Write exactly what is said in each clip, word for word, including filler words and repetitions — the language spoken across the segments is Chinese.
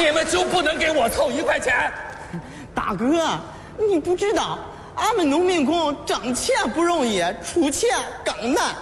你们就不能给我凑一块钱？ 大哥，你不知道，俺们农民工挣钱不容易，出钱更难。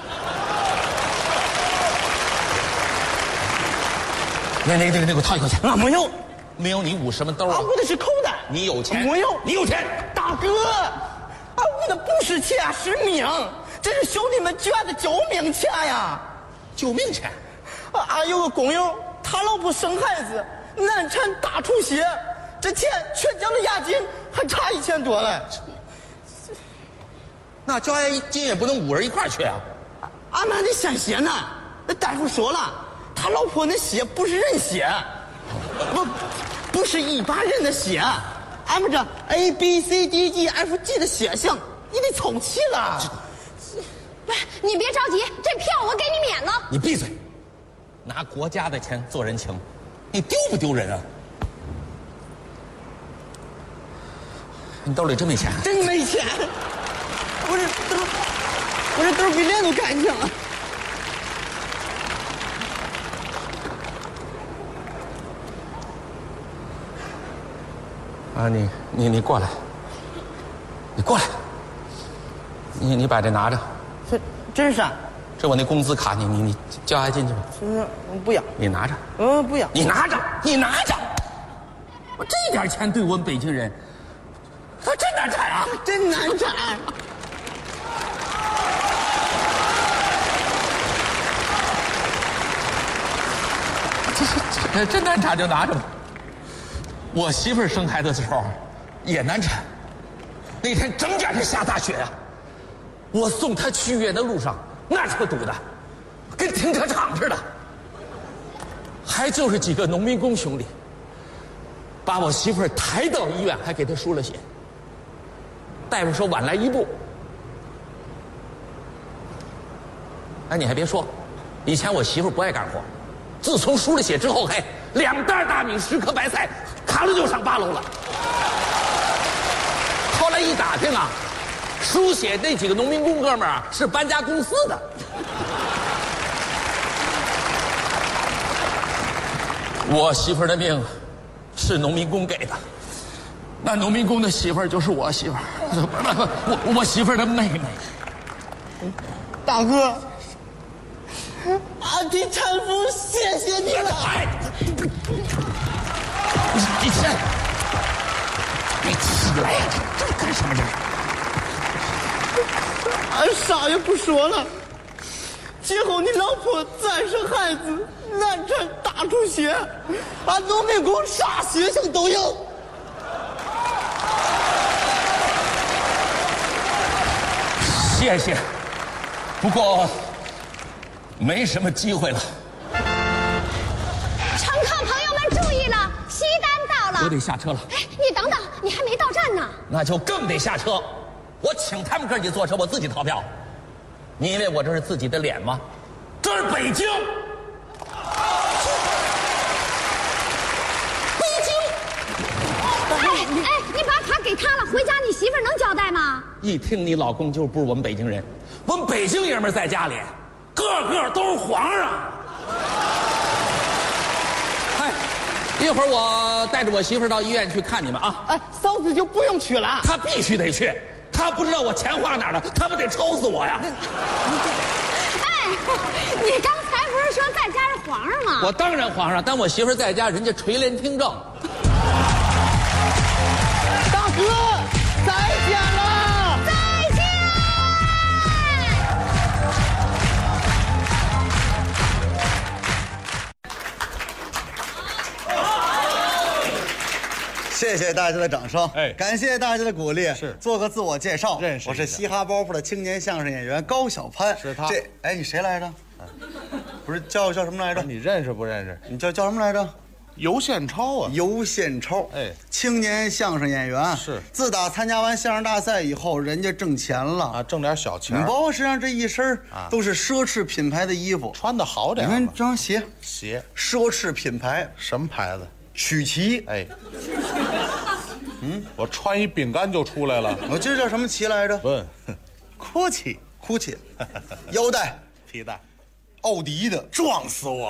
那那那个，给我掏一块钱。 俺没有， 没有你捂什么兜啊？ 俺捂的是口袋。 你有钱？ 没有， 你有钱。 大哥，俺捂的不是钱，是命，这是兄弟们捐的救命钱呀！ 救命钱？ 俺有个工友，他老婆生孩子，难产大出血，这钱全交了押金，还差一千多嘞。 那交押金也不能五人一块去啊！ 俺们还得献血呢。那大夫说了，他老婆那血不是人血，不，不是一般人的血。俺们这 A B C D E F G 的血型，你得凑齐了。 不是，你别着急，这票我给你免了。 你闭嘴！拿国家的钱做人情，你丢不丢人啊？你兜里真没钱？ 真没钱！我这兜，我这兜比脸都干净了。 啊，你你你过来，你过来，你你把这拿着。 这这是啥？ 这我那工资卡，你你你交押进去吧。 嗯，不要。 你拿着。 嗯，不要。 你拿着，你拿着。我这点钱对我们北京人，可真难产啊！ 真难产。 这这这真难产就拿着吧。我媳妇儿生孩子的时候也难产，那天整点是下大雪呀、啊，我送她去医院的路上，那车堵的跟停车场似的，还就是几个农民工兄弟把我媳妇儿抬到医院，还给她输了血。大夫说晚来一步。哎，你还别说，以前我媳妇儿不爱干活，自从输了血之后，嘿，两袋大米十颗白菜，卡了就上八楼了。后来一打听啊，输血那几个农民工哥们儿啊是搬家公司的。我媳妇儿的命是农民工给的，那农民工的媳妇儿就是我媳妇儿，不不不，我我媳妇儿的妹妹。 大哥，阿弟产妇，谢谢你了。 哎，你你起来，你起来呀！这这干什么这是？ 俺啥也不说了。今后你老婆再生孩子，难产大出血，俺农民工啥血型都有。 谢谢，不过没什么机会了。 乘客朋友们注意了，西单到了。 我得下车了。 哎，你等等，你还没到站呢。 那就更得下车。我请他们哥几坐车，我自己掏票。你以为我这是自己的脸吗？这是北京，北京。 哎哎，你把卡给他了，回家你媳妇儿能交代吗？ 一听你老公就是不是我们北京人，我们北京爷们在家里，个个都是皇上。哎，一会儿我带着我媳妇儿到医院去看你们啊。 哎，嫂子就不用去了。 她必须得去，她不知道我钱花哪儿了，她不得抽死我呀！ 哎，你刚才不是说在家是皇上吗？ 我当然皇上，但我媳妇儿在家，人家垂帘听政。 大哥，再见了！ 再见。 谢谢大家的掌声， 哎感谢大家的鼓励。是，做个自我介绍， 认识一下我是嘻哈包袱的青年相声演员高晓攀。 是他这，哎，你谁来着？不是叫叫什么来着？ 你认识不认识？ 你叫叫什么来着？ 尤宪超啊， 尤宪超， 哎， 青年相声演员。 是， 自打参加完相声大赛以后，人家挣钱了啊，挣点小钱你。包括身上这一身啊都是奢侈品牌的衣服， 穿的好点吧。 你看这双鞋， 鞋奢侈品牌， 什么牌子？ 曲奇。 哎，嗯，我穿一饼干就出来了。 我这叫什么旗来着？ 问， 哭泣，哭泣，腰带皮带， 奥迪的， 撞死我！